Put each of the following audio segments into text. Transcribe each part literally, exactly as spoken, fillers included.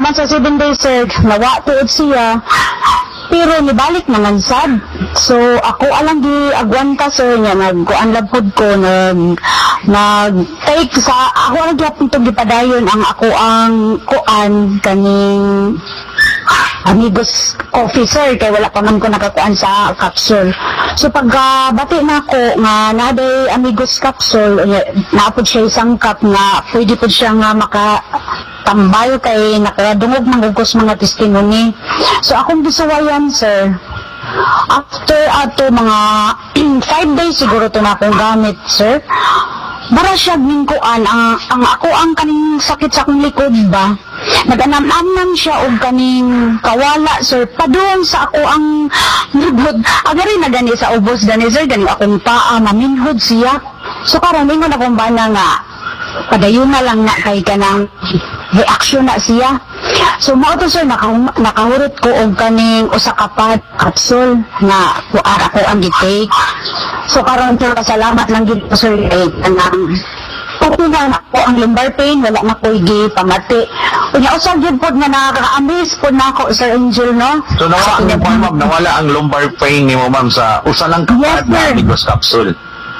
Human sa seven days, sir, nawa tuod siya. Pero nibalik naman sad. So ako alang gi agwanta sir nga nagkuan labod ko nag nag take sa ako ang gyapon to gipadayon ang ako ang kuan kaning Amigos Coffee sir kay wala pa man ko nakakuan sa capsule. So pag uh, bati na ako nga naday Amigos capsule naapod siya isang cup nga pwede po siya nga maka tambay kay nakadungog manggugos mga testimony. So akong gisuwayan sir, after ato mga five days siguro to na akong gamit sir, bara siya ningkuan ang, ang ako ang kaning sakit sa akong likod ba, naganam-amnan siya og kaning kawala sir, paduong sa ako ang libod, agari na gani sa ubos gani sir, gani akong paa, maminhod siya. So karon mingon akong bana nga, padayon na lang na kay kanang reaction na siya. So mao to sir naka, nakahurot ko og kaning usa ka pad capsule nga kuara ko ang gitake. So karon sir pasalamat lang gid ko sir kay kanang okay na ako ang lumbar pain wala na ko gi pamati. Unya usa gyud pod nga nakaka-amaze pod nako sir Angel no. So nawala ang ma'am, nawala ang lumbar pain nimo ma'am sa usa lang ka yes, pad na Amigos capsule.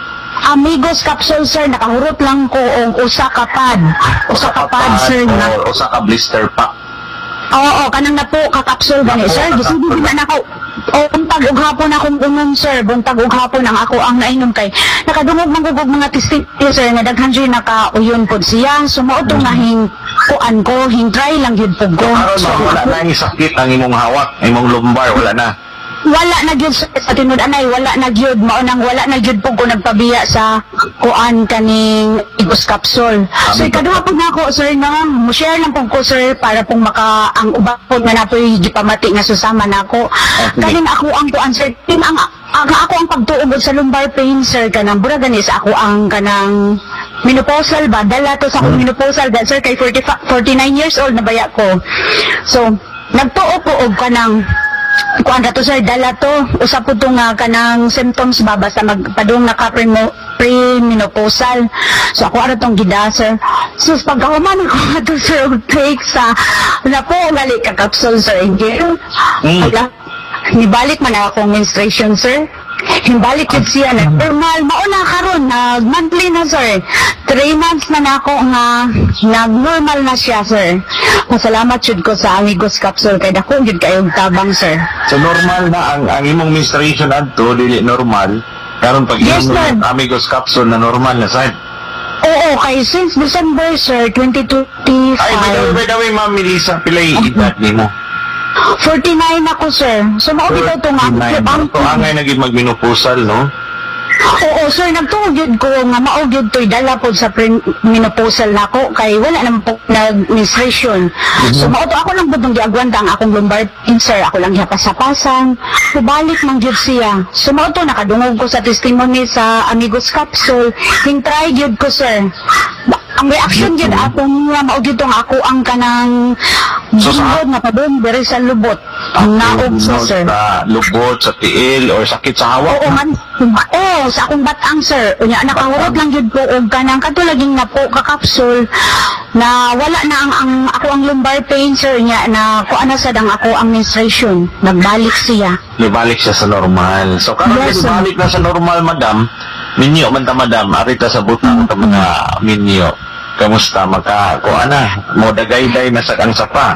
Amigos capsule sir nakahurot lang ko og usa ka pad. Usa ka pad sir na usa ka blister pack. Oo, kanang na po ka-capsule gani sir. Gisudi na nako. O buntag ug hapon akong unon sir. Buntag ug hapon ang ako ang nainom kay nakadungog manggugog mga testing sir nga daghan jud naka-uyon pod siya. Sumao to nga hing kuan ko, hing try lang gyud pod ko. Karon wala na ang sakit ang imong hawak, imong lumbar wala na. Wala na gyud sa tinud anay, wala na gyud mao nang wala na gyud po ko nagpabiya sa kuan kaning Amigos capsule. So ikaduha po nako sir nga mo share lang po ko sir para pong maka ang uba po nga napoy gipamati nga susama nako. Kanin ako ang kuan sir, tin ang ang ako ang pagtuog sa lumbar pain sir kanang bura gani sa ako ang kanang menopausal ba dala to sa akong menopausal dahil sir kay forty-nine years old na baya ko. So nagtuo ko og kanang kuan to sir dala to usa po to nga kanang symptoms ba basta magpadung naka pre-menopausal. So ako ara tong gida sir. So pagkahuman ko ato sir take sa na po gali ka capsule sir Angel. Mm. Nibalik man akong menstruation sir. Himbalik yun siya na normal mauna karon nag monthly na sir. Three months na nako nga nag normal na siya sir. Pasalamat jud ko sa Amigos capsule kay dako jud kayo tabang sir. So normal na ang, ang imong menstruation adto dili normal. Karon pag yes, imong Amigos capsule na normal na sir. Oo, kay since December sir twenty twenty-five. Ay, by the way, by the way, Ma'am Melissa, pilay edad nimo. forty-nine ako sir. So mao bitaw to nga ang to angay naging magmenopausal no. Oo sir, nagtuog yun ko nga mao gyud to'y dala po sa menopausal nako kay wala naman po nag-menstruation. Mm-hmm. So mao to ako lang budong giagwanta ang akong lumbar pain sir, ako lang gipasapasan. So balik man gyud siya. So mao to nakadungog ko sa testimony sa Amigos capsule. Hing try gyud ko sir. Ang reaction gyud atong nga mao gyud tong ako ang kanang so, sa na padung diri sa lubot. Ang naog sa sir. Sa lubot, sa tiil or sakit sa hawak. Oo man. Oo, sa akong batang sir. Unya nakahurot lang gyud ko og kanang katulaging na po ka capsule na wala na ang, ang ako ang lumbar pain sir nya na kuan na sad ang ako ang menstruation. Nagbalik siya. Nibalik siya sa normal. So karon yes, balik na sa normal madam. Minyo man ta madam, arita sa butang ta mga minyo. Kamusta maka kuan na mo dagay-day na sa kang sapa.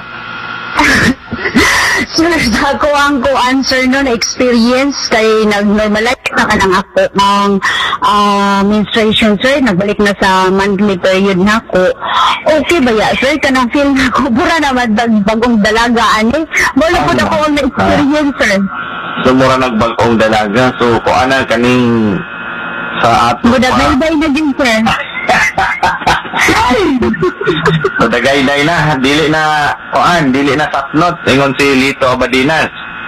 So, ako ang ko answer no na experience kay nag-normalize na ka ng ako ng uh, menstruation sir, nagbalik na sa monthly period na ko. Okay ba ya sir, kanang feel na ko pura naman bagong dalaga ani. Wala po na ko ang experience sir. So mura nagbagong dalaga, so kuan na kaning sa ato. Budagay-day na din sir. So dagay-day na, dili na kuan, dili na tapnot ingon si Lito Abadinas.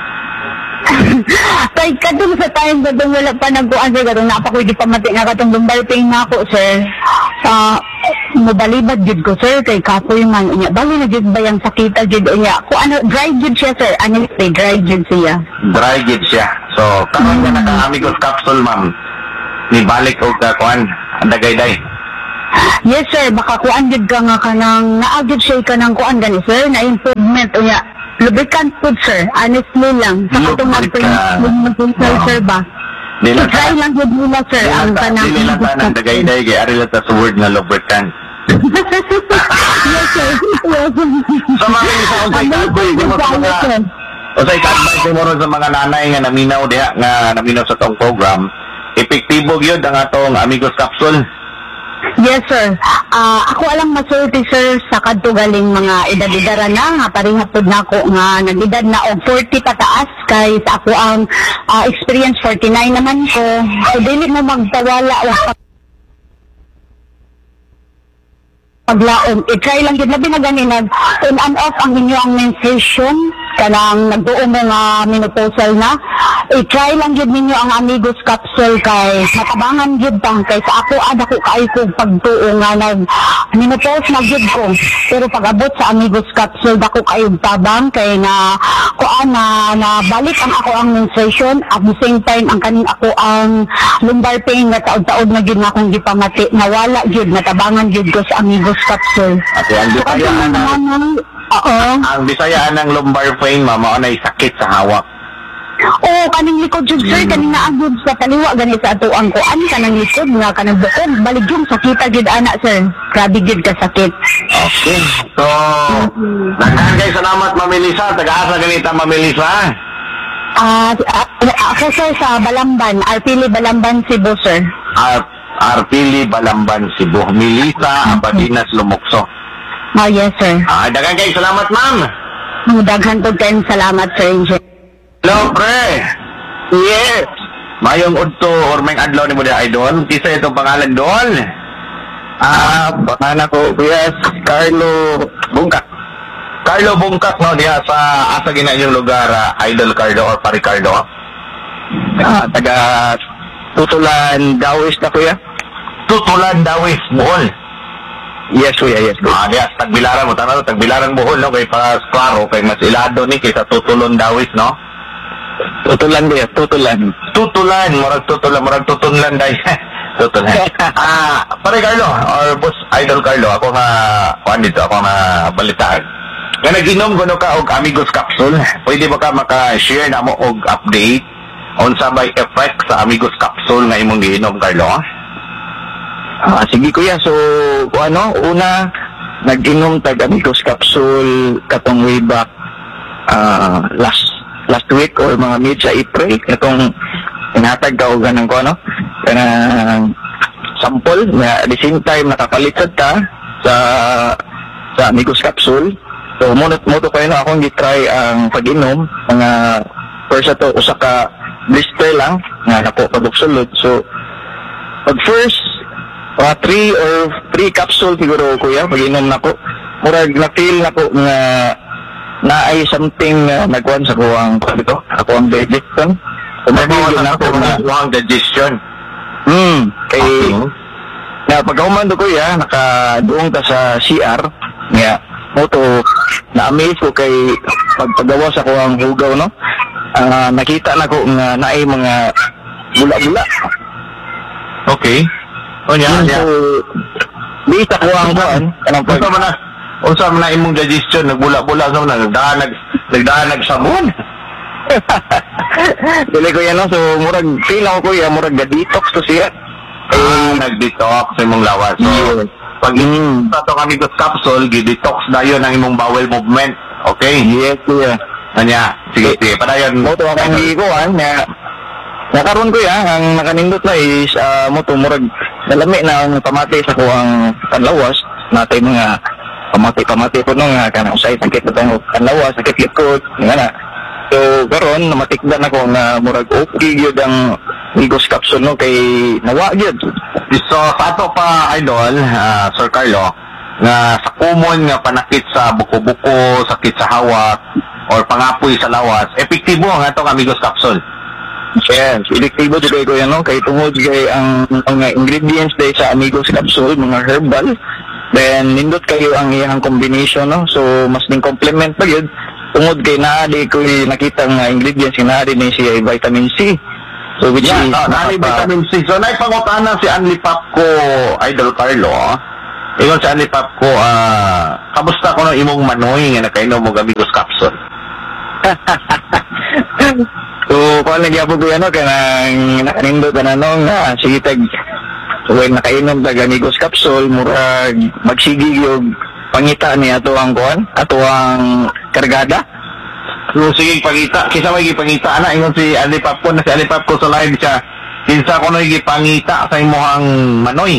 Kay kadung sa time kadung wala pa nagkuan sir, kadung napakoy di pamati nga katong lumbar pain na ako sir. Ah, uh, mobalibad jud ko sir kay kapoy man unya. Bali na jud bayang sakita jud unya. Ko ano dry jud siya sir, ano say dry jud siya. Dry jud siya. So karon mm. na naka Amigos capsule ma'am. Ni balik og ka kuan, dagay-day. Yes sir, baka kuan gid ka nga kanang naagid siya kanang kuan gani sir, na-improve lubricant, unya, lubricant food, sir. Honestly lang. Sa katong mag-consult, sir ba? I-try lang yun nila, sir, ang kanang... Dili lang tanang dagay-day, kaya ari lang ta sa word na lubricant. Yes, sir. Yes, sir. Sa mga isa kung sa'y ka-advise mo sa mga... O sa'y ka-advise mo rin sa mga nanay nga naminaw diha, nga naminaw sa tong program, epektibo yun ang atong Amigos Capsule. Yes, sir. Ah, ako alang masulti, sir, sa kadto galing mga edad-edara na nga parihapod na ako nga nag-edad na og forty pataas kay sa ako ang ah, experience forty-nine naman ko. So dili mo magtawala o paglaom. I-try lang yun. Labi na gani nag on and off ang inyong menstruation kanang nagduo mo nga menopausal na. I-try lang yun ninyo ang Amigos Capsule kay matabangan yun ta. Kay sa ako ad ako kaay ko pagtuo nga nag menopause na yun ko. Pero pag abot sa Amigos Capsule dako kayo tabang kay na kuan na, na balik ang ako ang menstruation at the same time ang kaning ako ang lumbar pain nga taod-taod na yun nga akong gipamati nawala yun natabangan yun ko sa Amigos Capsule. At ang So, bisayaan ng, ang oo. ang bisayaan ng lumbar pain, mama, na sakit sa hawak. Oo, kaning likod jud sir, kaning naagod sa kaliwa gani sa ato ang kuan kanang likod nga kanang bukod balik yung sakita gid ana sir. Grabe gid ka sakit. Okay. So, nagdahan kayo salamat, Mamilisa. Taga-asa ganita, Mamilisa. Ah, ah, ako sir sa Balamban, Arpili Balamban, Cebu sir. Ar Arpili, Balamban, Cebu. Milisa, Abadinas, Lumokso. Oh yes sir. Ah, dagan kayo salamat, ma'am. Daghan pud kayong salamat sir. Angel. Hello, pre. Yes. Mayong udto or may adlaw ni mo di idol. Kisa itong pangalan doon. Ah, pangalan ko, Kuya Carlo Bungkak. Carlo Bungkak, no, diha sa asa gina inyong lugar, ah, Idol Carlo or Pari Carlo. Ah, taga Tutulan, Dawis na, Kuya. Tutulan, Dawis, Bohol. Yes, Kuya, yes, Kuya. Ah, diha, Tagbilaran mo, tanaw, Tagbilaran, Bohol, no, kay para klaro, kay mas ilado ni, kaysa Tutulon, Dawis, no? Tutulan, Kuya, Tutulan. Tutulan, murag tutulan, murag tutunlan, dahil. Tutulan. Ah, Pari Carlo, or Boss Idol Carlo, ako nga, kuhan dito, ako nga balitaan. Nga nag-inom ko no ka og Amigos Capsule, pwede ba ka maka-share na mo og update on sa may effect sa Amigos Capsule nga imong giinom, Carlo? Ah, sige, Kuya. So, kung ano, una, nag-inom tag Amigos Capsule katong way back ah, last last week or mga mid sa April. Itong inatag ka o ganang ko, ano? Kanang sample na at the same time nakapalitad ka sa sa Amigos Capsule. So, muna mo to kayo na akong gitry ang pag-inom. Mga first ato, usa ka blister lang nga napo pagsulod. So, pag first, mga three or three capsule siguro, Kuya, pag-inom na ko. Murag na-feel na ko nga na ay something na nagkuhan sa kuwang, ito, ako ang digestion. So, mag-feel na ko na, Ang digestion. hmm, kay, Okay. na pagkaumando ko ya, nakaduong ta sa C R, nga, mo to, na-amaze ko kay pagpagawa sa kuwang hugaw, no? Ah, nakita na ko nga naay mga bula-bula. Okay. O niya, Yun, niya. so, di sa kuwang kuwan, kanang pag, Unsa man na, unsa man na imong digestion, nagbula-bula sa na, nagdahanag, nagdahanag sabon. dili ko yan, no? So, murag, feel ako, Kuya, murag ga-detox to siya. Ah, nag-detox sa imong lawas. So, Yes. pag Mm. sa itong Amigos Capsule, gi-detox dayon ang imong bowel movement. Okay? Yes, Kuya. Kanya, sige, sige, padayon. Mo to akong gikuan na nakaroon ko ya ang nakanindot na is uh, mo to murag nalami na ang pamati sa kuang kanlawas natay mga pamati-pamati po no nga kanang usay sakit na tayo kanlawas sakit likod nga na. So karon namatikdan ako na murag okay gyud ang Amigos Capsule no kay nawa gyud. So, sa ato pa, Idol, ah, Sir Carlo, nga sa common nga panakit sa buko-buko, sakit sa hawak, or pangapoy sa lawas, epektibo ang atong Amigos Capsule. Yes, elektibo jud kay ko yan no kay tungod kay ang mga ingredients day sa Amigos Capsule mga herbal. Then nindot kayo ang iyang combination no. So mas ning complement pa gyud tungod kay naa di ko nakita nga ingredients nga naa ni siya vitamin C. So which Yeah, is no, nari nakapa- vitamin C. So, naipangutana si Anli Papco, Idol Carlo, Ingon sa Alipap ko, ah, kamusta ko no imong manoy nga nakainom mo Amigos Capsule? So, kung nagyapo ko yan, no, kaya nang nakanindot na nung, ah, sige tag, so, when nakainom tag Amigos Capsule, murag, magsigig yung pangita ni ato ang kuan, ato ang kargada. So, sige, pangita. Kisa may gipangita na, ingon si Alipap ko, na si Alipap ko sa live siya, kinsa ko no gipangita sa imuhang manoy.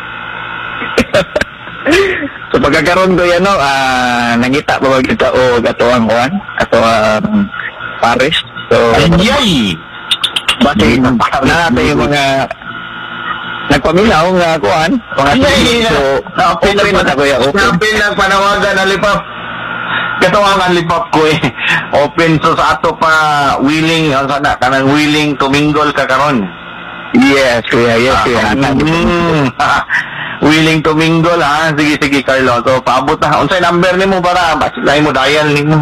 So, pagkakaroon ko yan, no, ah, nangita pa ba kita o ato ang kuan, ato ang Paris. So, Yay! base na natin yung mga nagpaminaw nga kuan, mga Yay! so, Open open na ko ya, open. Open lang panawagan, Alipap. Katawangan Alipap ko eh. Open so sa ato pa willing, ang sana, kanang willing to mingle ka karon. Yes, kuya, yes, kuya. Mm, willing to mingle ha. Sige, sige, Carlo. So, paabot na. Unsay number ni mo para lain mo dial ni mo.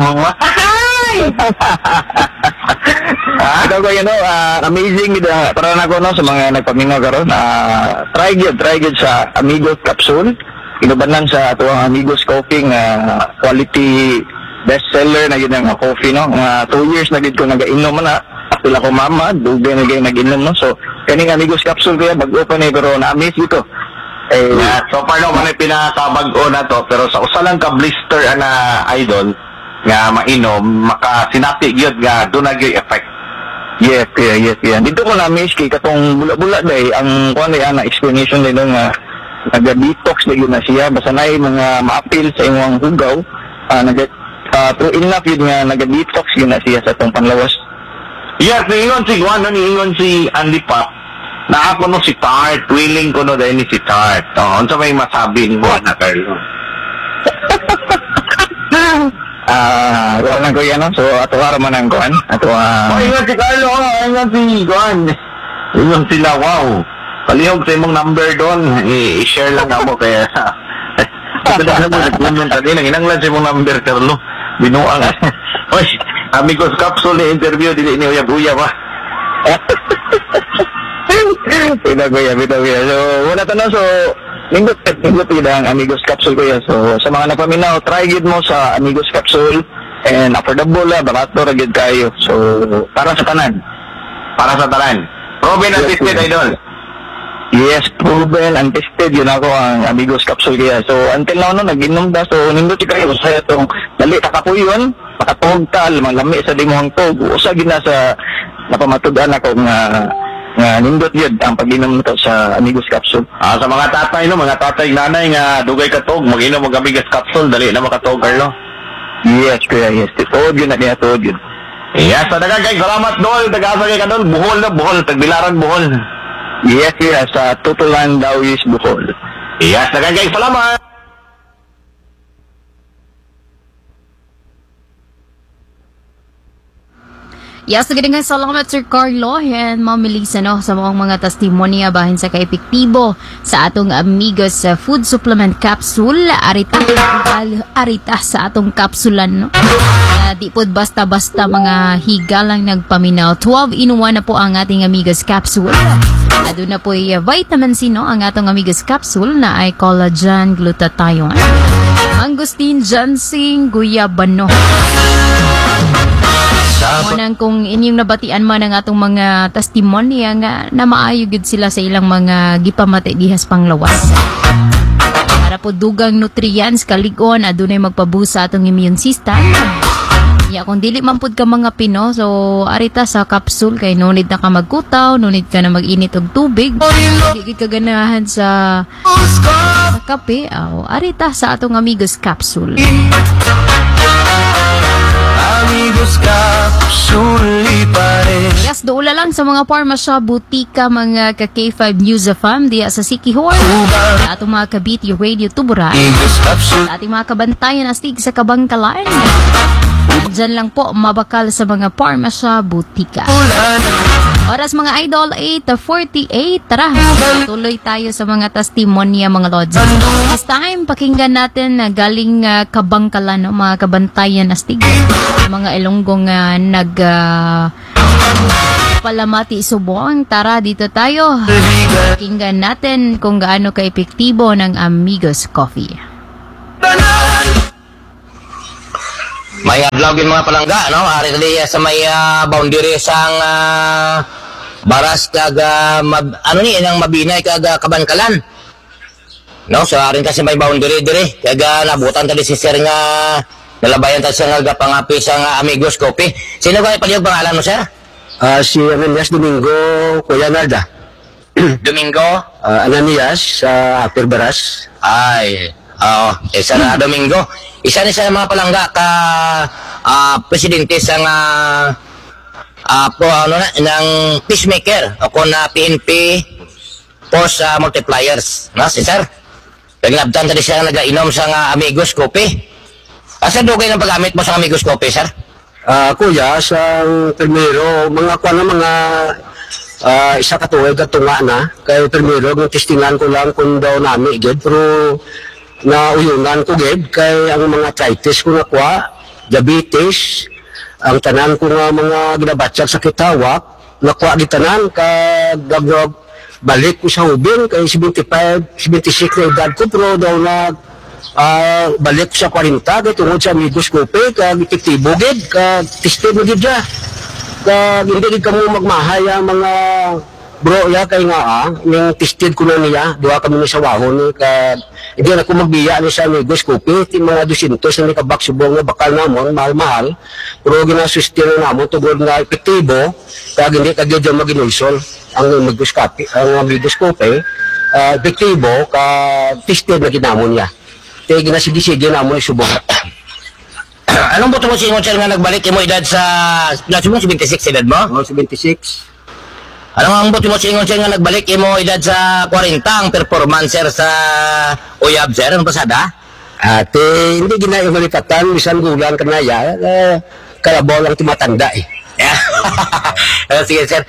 Ah, ikaw ko yun, no, ah, amazing gid ah, para na ko no sa mga nagpaminaw karon. Ah, try gyud, try gyud sa Amigos Capsule. Inubanan sa ato ang Amigos Coffee nga quality bestseller na yun ang coffee, no. Nga two years na gid ko nagainom na. Sila ko mama, dugay na gay nag-inom, no. So, kaning Amigos Capsule kaya bago pa ni pero na-amaze ito. Eh, Yeah, so far no, man pinakabag-o na to, pero sa usa lang ka blister ana idol nga mainom, makasinati gyud nga do na gyud effect. yes, kuya, yes, kuya. Dito ko na-amaze kay katong bula-bula day ang kuan day ana explanation nila nga naga-detox na yun na siya basta na mga ma-appeal sa imong hugaw, ah, naga uh, true enough yun nga naga-detox yun na siya sa itong panlawas. Yes, niingon si Juan, no, niingon si Andy Pop, na ako no si Tart, willing ko no dahil ni si Tart. Oh, unsa may masabi ni Juan na Carlo? Ah, uh, lang ko yan, no? So ato man ang kuan, ato ah. Oh, ingon si Carlo, oh, ingon si Juan. Ingon sila, wow. Palihog sa imong number doon, I- i-share lang ako kaya. Ito na mo nag-comment tadi, nanginanglan sa imong number, Carlo. Binuang. Oy, Amigos Capsule interview dili ni uyab-uyab ba? Pinaguya, pinaguya. So, wala tanong, so, nindot, nindot yun ang Amigos Capsule ko yan. So, sa mga napaminaw, try gid mo sa Amigos Capsule and affordable la, barato ra gid kayo. So, para sa tanan. Para sa talan. Robin at Yes, Listed yes. Idol. Yes, proven and tested yun ako ang Amigos Capsule kaya. So, until now, no, nag-inom da. So, nindot yun kayo. Sa itong, dali, kakapuyon, pakatog ka, lami sa dimuhang tog. Usa gid na sa napamatudan ako nga nga nindot yun ang pag-inom nito sa Amigos Capsule. Ah, sa mga tatay no, mga tatay nanay nga dugay katog, mag-inom og Amigos Capsule dali na makatog, Carlo. Yes, kuya, yes. Tuod yun na niya, tuod yun. Yes, sa dagan kay salamat dol, tagasa kay kadol, buhol na buhol, tagbilaran buhol. Yes, yes, sa Tutulan Dawis, Bohol. Yes, dagan kay salamat. Yes, nagandang salamat Sir Carlo and Ma'am Melissa no, sa mga mga testimonya bahin sa kaepektibo sa atong Amigos uh, Food Supplement Capsule. Arita, arita sa atong kapsulan. No? Uh, di po basta-basta mga higa lang nagpaminaw. twelve in one na po ang ating Amigos Capsule. Uh, doon na po ay uh, vitamin C no, ang atong Amigos Capsule na ay collagen, glutathione, mangosteen, ginseng, guyabano. Munang kung inyong nabatian man ang atong mga testimonya nga na maayo gid sila sa ilang mga gipamati dihas panglawas. Para po dugang nutrients kaligon adunay magpabusa atong immune system. Ya kung dili man pud ka mga Pino, so arita sa capsule kay no need na ka magkutaw, no need ka na mag-init og tubig. Dili ka ganahan sa, sa kape, aw arita sa atong Amigos Capsule. Amigos Capsule pa rin. Yes, doula lang sa mga parmasya, butika, mga ka K five News F M diya sa Sikihor, sa atong mga kabiti radio tuburan, Amigos Capsule. sa ating mga kabantayan astig sa Kabangkalan. Diyan lang po mabakal sa mga parmasya, butika. Oras mga idol, eight forty-eight. Tara, tuloy tayo sa mga testimonya mga lods. This time, pakinggan natin na galing uh, Kabangkalan, no? Mga kabantayan astig. Mga Ilonggong uh, nag... Uh, Palamati Subong, tara dito tayo. Pakinggan natin kung gaano ka-epektibo ng Amigos Coffee. May adlaw yung mga palangga, no? Ari tadi sa may uh, boundary sang uh, baras kag uh, mab, ano ni inang mabinay kag uh, kabankalan. No, so arin kasi may boundary dire. Kag uh, nabutan tadi si sir nga nalabayan ta siya nga pangapi sa uh, Amigos Coffee. Sino ka ipaliyog pangalan mo sir? Uh, si Ananias Domingo, Kuya Narda. Domingo? Uh, Ananias sa uh, Upper Baras. Ay, oo. Eh, sir uh, Domingo. Isa ni sa mga palangga ka uh, presidente sa nga uh, po ano na ng peacemaker o kung na P N P post uh, multipliers, no si sir. Naglabtan tadi siya nagainom sa nga Amigos Coffee. Asa dugay ng paggamit mo sa Amigos Coffee, sir? Uh, kuya, sa primero, mga kwa na mga uh, isa katuwag at tunga na. Kaya primero, ng testingan ko lang kung daw nami, ged. Pero nauyunan ko, ged. Kaya ang mga arthritis ko na kwa, diabetes, ang tanan ko nga mga ginabatsag sa kitawak, nakwa di tanan, kagagag balik ko sa hubin, kaya seventy-five, seventy-six na edad ko, pero daw na Uh, balik sa forty, kaya tungod sa Amigos Coffee, kag epektibo gid, kag tested mo gid siya. Kag hindi gid kamo magmahay ang mga bro ya kay nga ah, ning tested ko na niya, duha kami ni sa wahon ni, kag hindi na ko magbiya ni sa Amigos Coffee, ti mga two hundred na kabak subong nga bakal namon, mahal-mahal, pero ginasustain namon tungod nga epektibo, kag hindi kag gid maginulsol ang Amigos Coffee, ang Amigos Coffee, uh, epektibo, kag tested na ginamon niya. Kaya ginasigi-sige na mo isubok. Anong buto mo si Ingon sir nga nagbalik mo edad sa edad mo seventy-six edad mo? Oh, seventy-six. Anong ang buto mo si Ingon sir nga nagbalik mo edad sa forty ang performance sir sa Uyab sir ang pasada? Ate, hindi ginayo malikatan, bisan gulan ka na ya, eh, kalabaw lang tumatanda eh. Uh, sige sir.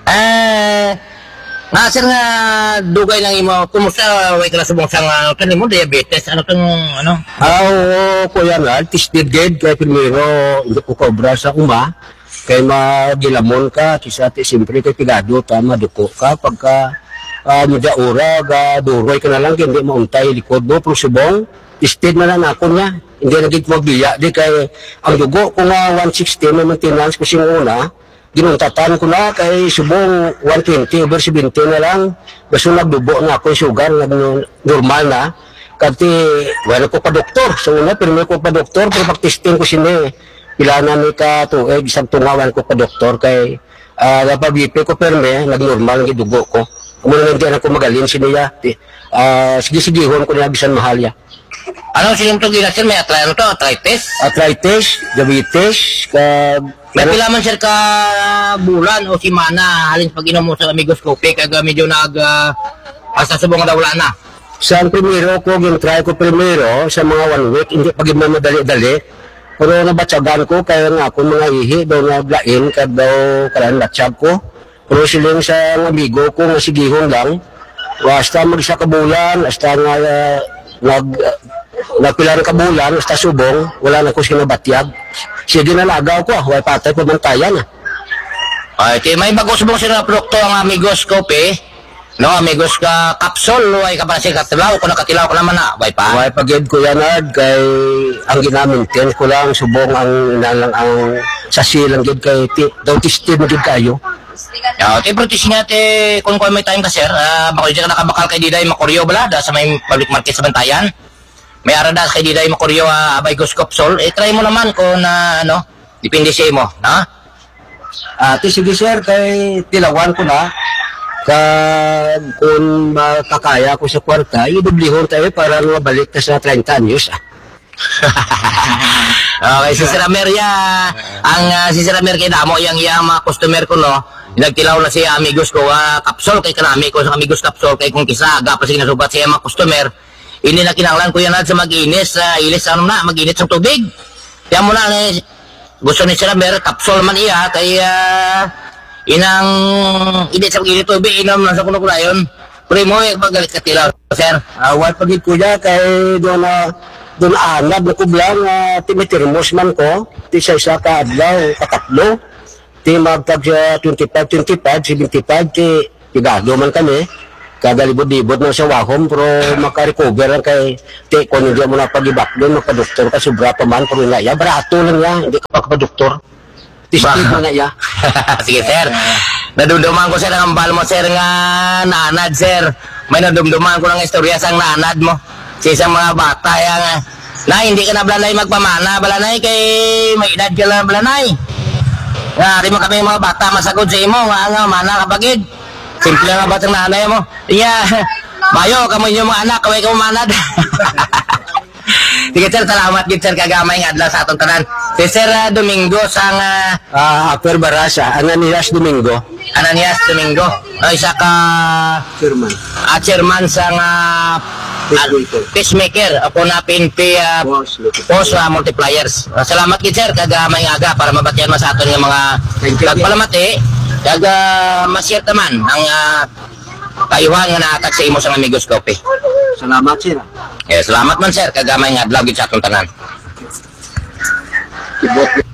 Eh, nga sir nga dugay lang imo kumusta way ka subong sang uh, kanimo diabetes ano tong ano? Ah, oo, kuya nga, tested ged, kaya primero, hindi ko kobra sa uma, kaya magilamon ka, kisa ati, siyempre kay pigado, tama, duko ka, pagka uh, nida ura, ga, duroy ka na lang, hindi mauntay, likod mo, pero subong, tested na lang ako niya, hindi naging magbiya, di kay, ang dugo, kung nga one sixty, may maintenance ko siyang una, ginuntatan ko na, kay subong one twenty over seventy na lang, basta nagdubo na ako, sugar, nag normal na, kasi wala ko pa doktor, so una, pero may ko pa doktor, pero pag-testing ko sini, ilanan ni ka tuig, isang tungawan ko pa doktor, kay uh, napag-B P ko, pero may, nag-normal ang dugo ko. Kung hindi ako magalin siniya, uh, sige-sigihon ko na bisan mahal ya. Ano silang itong gila sir? May atry, ano to? Arthritis? Arthritis, diabetes, ka... May pila man sir ka bulan o simana halin pag inom mo sa Amigos Coffee kaya medyo nag uh, asa subong nga wala na. Sa primero ko, gin-try ko primero, sa mga one week, hindi pag madali-dali. Pero nabatsagan ko, kaya nga ako mga ihi, daw naglain, kaya daw kalan batsag ko. Pero silang sa amigo ko, nga sigihon lang, basta mag-isa ka bulan, basta nga uh, nag... Uh, nagpilan ka bulan, basta subong, wala na ko sinabatyag. Sige na lagaw ko, huwag patay pamantayan. Ay, okay, may bago subong sila produkto ang Amigos Coffee. No, Amigos ka capsule, ay ka para siya katilaw, kung nakatilaw ko naman na, bay pa. Huwag pag-ed ko yan, Ard, kay ang ginamintin ko lang, subong ang nalang ang sasilang gid kay daw tistin gid kayo. Ya, te protis nga te kung kung may time ka sir, uh, makuha ka nakabakal kay Diday Makoryo bala da sa may public market sa Bantayan. May aradas kay Diday Makoryo uh, Amigos Capsule, eh try mo naman kung uh, ano, depende sa imo, ha? Ate, sige sir, kay tilawan ko na. Kag kung makakaya ko sa kwarta, idublihon tayo para mabalik ka sa thirty anyos. Okay, si Sir Amer ya, ang uh, si Sir Amer kay damo yang yang mga customer ko no. Nagtilaw na siya Amigos ko, uh, capsule kay kanami ko sa Amigos Capsule kay kung kisa aga pa sige nasubat siya mga customer. Ini na kinahanglan ko yan sa mag-inis, uh, ilis ano na, mag-init sa tubig. Kaya mo na, eh, gusto ni Sir Amer, capsule man iya, kay uh, inang init sa mag-init tubig, inam na sa kuno-kuno yun. Pero mo, eh, magalit ka tilaw, Sir. Awal uh, pagit ko ya, kay doon na, doon na anab na kublang, uh, timitirmos man ko, ti sa isa ka adlaw, katatlo. Ti magtag sa twenty-five, twenty-five, seventy-five, ti pigado man kami. Kagalibod-libod na sa wahom, pero makarecover lang kay ti kung hindi mo na pag-ibak doon, magpa-doktor ka, sobra pa man, pero na ya, barato lang ya, hindi ka pa-doktor. Tistig mo na ya. Sige, sir. Nadumduman ko, sir, ang ambal mo, sir, nga naanad, sir. May nadumduman ko ng istorya sang naanad mo. Sa isang mga bata, yang, na, hindi ka na balanay magpamana, balanay, kay may edad ka lang balanay. Nga, di mo kami mga bata masagod sa imo, nga, nga, mana kapagid. Simple nga batang nanay mo. Iya, bayo, kamo yung mga anak, kaway ka manad. Sige, sir, salamat, gid, sir, kagamay nga adla sa atong tanan. Si Sir uh, Domingo sang uh, Ah, Aper Barasa, Ananias Domingo, Ananias Domingo. Uh, isa ka Chairman. uh, chairman sang uh, Peacemaker. Peacemaker. Ako na P N P uh, Boss, Post uh, Multipliers. Uh, salamat, gid, sir, kagamay nga aga para mabatian mo sa aton nga mga Thank you. nagpalamati. Kag uh, masyert naman ang uh, kayuhan nga naatag sa imo sang Amigos Coffee. Salamat sir. Eh, salamat man, sir, kagamay nga adlaw gid sa atong tanan. Ibot